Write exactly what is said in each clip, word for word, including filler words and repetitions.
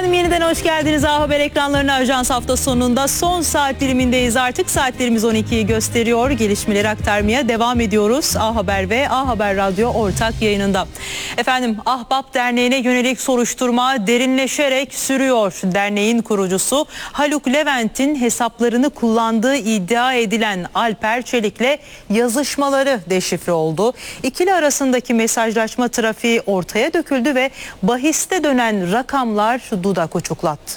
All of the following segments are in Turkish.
Efendim yeniden hoş geldiniz. A Haber ekranlarına ajans hafta sonunda son saat dilimindeyiz artık. Saatlerimiz on ikiyi gösteriyor. Gelişmeleri aktarmaya devam ediyoruz. A Haber ve A Haber Radyo ortak yayınında. Efendim Ahbap Derneği'ne yönelik soruşturma derinleşerek sürüyor. Derneğin kurucusu Haluk Levent'in hesaplarını kullandığı iddia edilen Alper Çelik'le yazışmaları deşifre oldu. İkili arasındaki mesajlaşma trafiği ortaya döküldü ve bahiste dönen rakamlar dudak uçuklattı.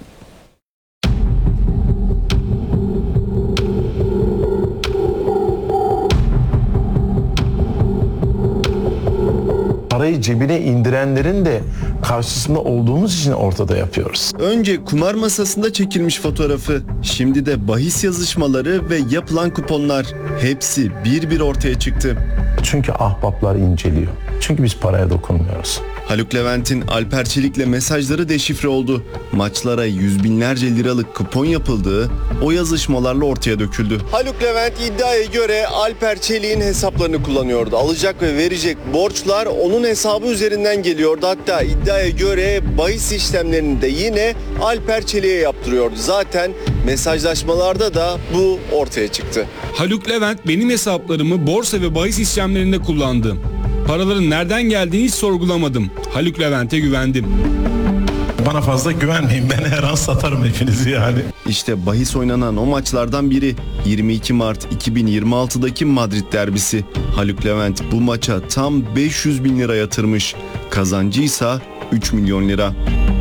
Parayı cebine indirenlerin de karşısında olduğumuz için ortada yapıyoruz. Önce kumar masasında çekilmiş fotoğrafı, şimdi de bahis yazışmaları ve yapılan kuponlar, hepsi bir bir ortaya çıktı. Çünkü ahbaplar inceliyor. Çünkü biz paraya dokunmuyoruz. Haluk Levent'in Alper Çelik'le mesajları deşifre oldu. Maçlara yüz binlerce liralık kupon yapıldığı o yazışmalarla ortaya döküldü. Haluk Levent iddiaya göre Alper Çelik'in hesaplarını kullanıyordu. Alacak ve verecek borçlar onun hesabı üzerinden geliyordu. Hatta iddiaya göre bahis işlemlerini de yine Alper Çelik'e yaptırıyordu. Zaten mesajlaşmalarda da bu ortaya çıktı. Haluk Levent benim hesaplarımı borsa ve bahis işlemlerinde kullandı. Paraların nereden geldiğini hiç sorgulamadım. Haluk Levent'e güvendim. Bana fazla güvenmeyin. Ben her an satarım hepinizi yani. İşte bahis oynanan o maçlardan biri yirmi iki Mart iki bin yirmi altıdaki Madrid derbisi. Haluk Levent bu maça tam beş yüz bin lira yatırmış. Kazancıysa üç milyon lira.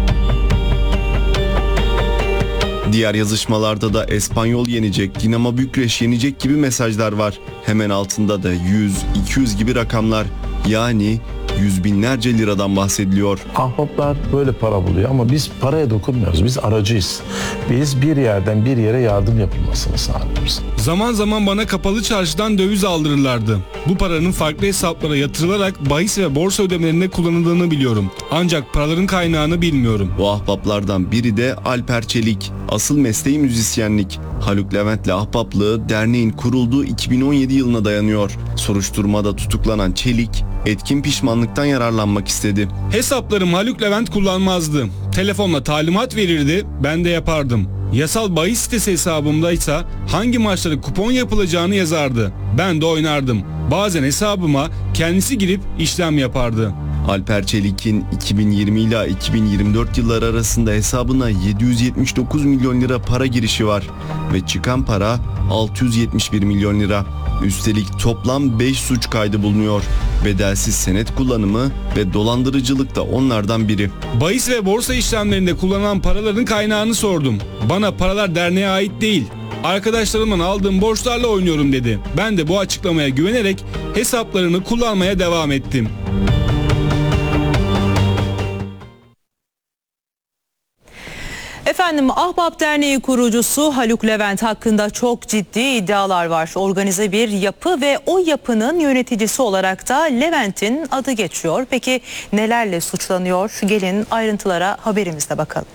Diğer yazışmalarda da Espanyol yenecek, Dinamo Bükreş yenecek gibi mesajlar var. Hemen altında da yüz, iki yüz gibi rakamlar. Yani yüz binlerce liradan bahsediliyor. Ahbaplar böyle para buluyor ama biz paraya dokunmuyoruz. Biz aracıyız. Biz bir yerden bir yere yardım yapılmasını sağlıyoruz. Zaman zaman bana kapalı çarşıdan döviz aldırırlardı. Bu paranın farklı hesaplara yatırılarak bahis ve borsa ödemelerinde kullanıldığını biliyorum. Ancak paraların kaynağını bilmiyorum. Bu ahbaplardan biri de Alper Çelik. Asıl mesleği müzisyenlik. Haluk Levent'le ahbaplığı derneğin kurulduğu iki bin on yedi yılına dayanıyor. Soruşturmada tutuklanan Çelik, etkin pişmanlıktan yararlanmak istedi. Hesaplarım Haluk Levent kullanmazdı. Telefonla talimat verirdi, ben de yapardım. Yasal bahis sitesi hesabımdaysa hangi maçlara kupon yapılacağını yazardı. Ben de oynardım. Bazen hesabıma kendisi girip işlem yapardı. Alper Çelik'in iki bin yirmi ile iki bin yirmi dört yılları arasında hesabına yedi yüz yetmiş dokuz milyon lira para girişi var ve çıkan para altı yüz yetmiş bir milyon lira. Üstelik toplam beş suç kaydı bulunuyor. Bedelsiz senet kullanımı ve dolandırıcılık da onlardan biri. Bahis ve borsa işlemlerinde kullanılan paraların kaynağını sordum. Bana paralar derneğe ait değil, arkadaşlarımdan aldığım borçlarla oynuyorum dedi. Ben de bu açıklamaya güvenerek hesaplarını kullanmaya devam ettim. Efendim Ahbap Derneği kurucusu Haluk Levent hakkında çok ciddi iddialar var. Organize bir yapı ve o yapının yöneticisi olarak da Levent'in adı geçiyor. Peki nelerle suçlanıyor? Gelin ayrıntılara haberimizde bakalım.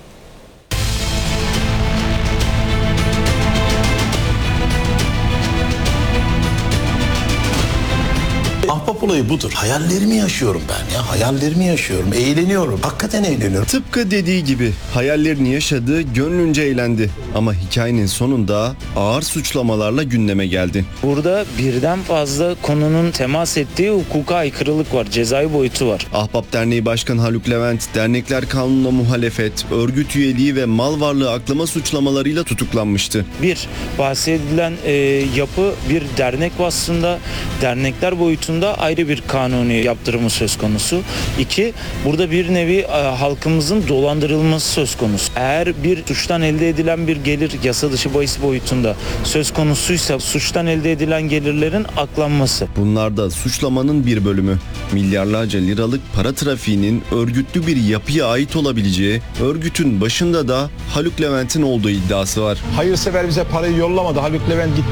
Ahbap olayı budur. Hayallerimi yaşıyorum ben ya. Hayallerimi yaşıyorum. Eğleniyorum. Hakikaten eğleniyorum. Tıpkı dediği gibi hayallerini yaşadı, gönlünce eğlendi. Ama hikayenin sonunda ağır suçlamalarla gündeme geldi. Burada birden fazla konunun temas ettiği hukuka aykırılık var. Cezai boyutu var. Ahbap Derneği Başkanı Haluk Levent, dernekler kanununa muhalefet, örgüt üyeliği ve mal varlığı aklama suçlamalarıyla tutuklanmıştı. Bir, bahsedilen e, yapı bir dernek vasfında, dernekler boyutunda ayrı bir kanuni yaptırımı söz konusu. İki, burada bir nevi e, halkımızın dolandırılması söz konusu. Eğer bir suçtan elde edilen bir gelir yasa dışı bahis boyutunda söz konusuysa suçtan elde edilen gelirlerin aklanması. Bunlar da suçlamanın bir bölümü. Milyarlarca liralık para trafiğinin örgütlü bir yapıya ait olabileceği, örgütün başında da Haluk Levent'in olduğu iddiası var. Hayırsever bize parayı yollamadı. Haluk Levent gitti.